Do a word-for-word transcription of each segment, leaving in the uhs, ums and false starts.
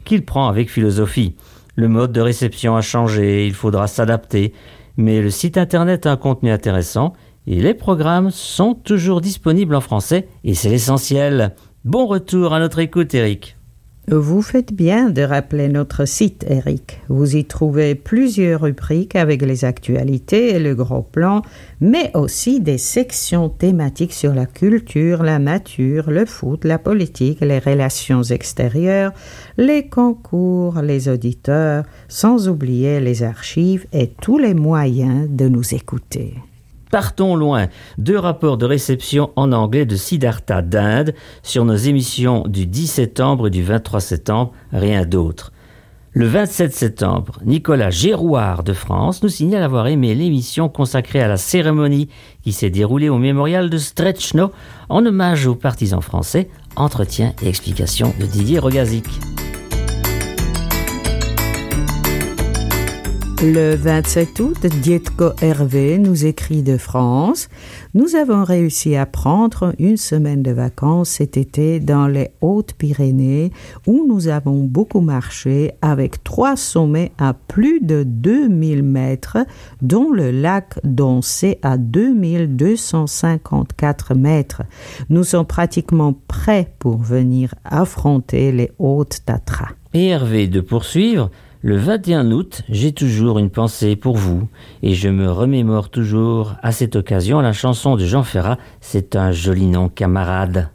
qu'il prend avec philosophie. Le mode de réception a changé, il faudra s'adapter, mais le site internet a un contenu intéressant et les programmes sont toujours disponibles en français et c'est l'essentiel. Bon retour à notre écoute, Eric. Vous faites bien de rappeler notre site, Eric. Vous y trouvez plusieurs rubriques avec les actualités et le gros plan, mais aussi des sections thématiques sur la culture, la nature, le foot, la politique, les relations extérieures, les concours, les auditeurs, sans oublier les archives et tous les moyens de nous écouter. Partons loin. Deux rapports de réception en anglais de Siddhartha d'Inde sur nos émissions du dix septembre et du vingt-trois septembre, rien d'autre. Le vingt-sept septembre, Nicolas Gérouard de France nous signale avoir aimé l'émission consacrée à la cérémonie qui s'est déroulée au mémorial de Stretchno en hommage aux partisans français. Entretien et explication de Didier Rogazic. Le vingt-sept août, Dietko Hervé nous écrit de France. Nous avons réussi à prendre une semaine de vacances cet été dans les Hautes-Pyrénées où nous avons beaucoup marché avec trois sommets à plus de deux mille mètres, dont le lac Doncé à deux mille deux cent cinquante-quatre mètres. Nous sommes pratiquement prêts pour venir affronter les Hautes-Tatras. Et Hervé de poursuivre. Le vingt et un août, j'ai toujours une pensée pour vous et je me remémore toujours à cette occasion la chanson de Jean Ferrat, c'est un joli nom camarade.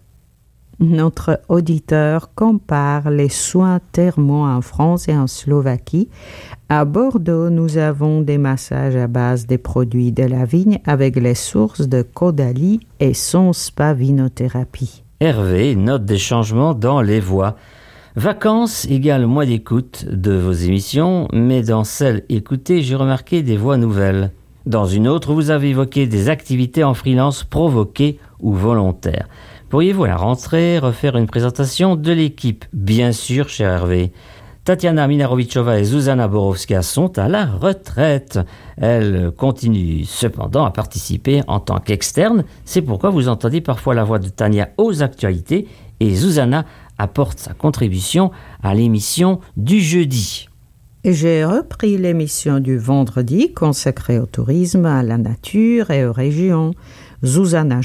Notre auditeur compare les soins thermaux en France et en Slovaquie. À Bordeaux, nous avons des massages à base des produits de la vigne avec les sources de Caudalie et son spa-vinothérapie. Hervé note des changements dans les voix. Vacances égale mois d'écoute de vos émissions, mais dans celle écoutée, j'ai remarqué des voix nouvelles. Dans une autre, vous avez évoqué des activités en freelance provoquées ou volontaires. Pourriez-vous à la rentrée refaire une présentation de l'équipe? Bien sûr, cher Hervé. Tatiana Minarovichova et Zuzana Borowska sont à la retraite. Elles continuent cependant à participer en tant qu'externes. C'est pourquoi vous entendez parfois la voix de Tania aux actualités et Zuzana apporte sa contribution à l'émission du jeudi. J'ai repris l'émission du vendredi consacrée au tourisme, à la nature et aux régions. Zuzana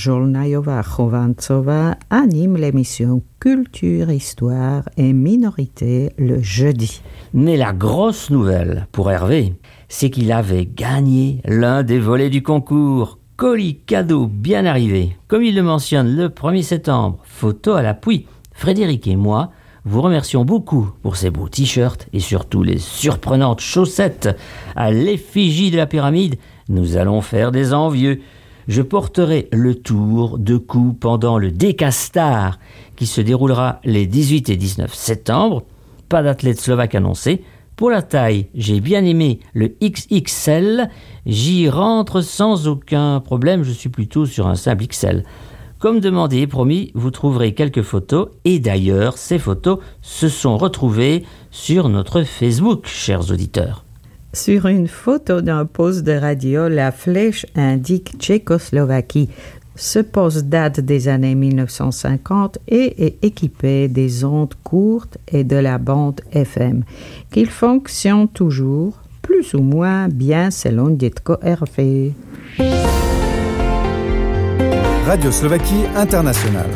Jolnayova-Chovantsova anime l'émission Culture, Histoire et Minorité le jeudi. Mais la grosse nouvelle pour Hervé, c'est qu'il avait gagné l'un des volets du concours. Colis cadeau bien arrivé. Comme il le mentionne le premier septembre, photo à l'appui. Frédéric et moi vous remercions beaucoup pour ces beaux t-shirts et surtout les surprenantes chaussettes à l'effigie de la pyramide. Nous allons faire des envieux. Je porterai le tour de cou pendant le Décastar qui se déroulera les dix-huit et dix-neuf septembre. Pas d'athlète slovaque annoncé. Pour la taille, j'ai bien aimé le X X L. J'y rentre sans aucun problème. Je suis plutôt sur un simple X L. Comme demandé et promis, vous trouverez quelques photos et d'ailleurs, ces photos se sont retrouvées sur notre Facebook, chers auditeurs. Sur une photo d'un poste de radio, la flèche indique Tchécoslovaquie. Ce poste date des années mille neuf cent cinquante et est équipé des ondes courtes et de la bande F M, qui fonctionne toujours, plus ou moins bien selon Dietko Hervé. Radio Slovaquie Internationale.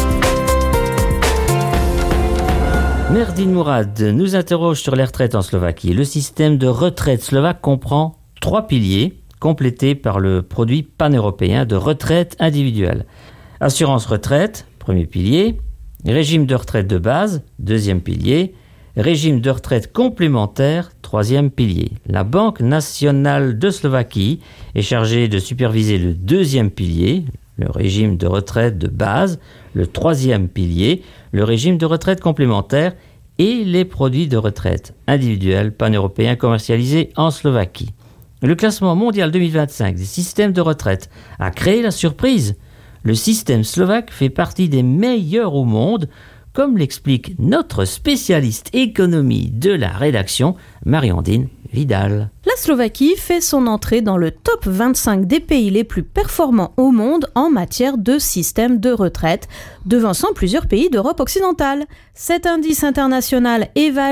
Merdine Mourad nous interroge sur les retraites en Slovaquie. Le système de retraite slovaque comprend trois piliers, complétés par le produit pan-européen de retraite individuelle. Assurance retraite, premier pilier. Régime de retraite de base, deuxième pilier. Régime de retraite complémentaire, troisième pilier. La Banque nationale de Slovaquie est chargée de superviser le deuxième pilier, le régime de retraite de base, le troisième pilier, le régime de retraite complémentaire et les produits de retraite individuels pan-européens commercialisés en Slovaquie. Le classement mondial deux mille vingt-cinq des systèmes de retraite a créé la surprise. Le système slovaque fait partie des meilleurs au monde, comme l'explique notre spécialiste économie de la rédaction, Marie-Andine Vidal. La Slovaquie fait son entrée dans le top vingt-cinq des pays les plus performants au monde en matière de système de retraite, devançant plusieurs pays d'Europe occidentale. Cet indice international évalue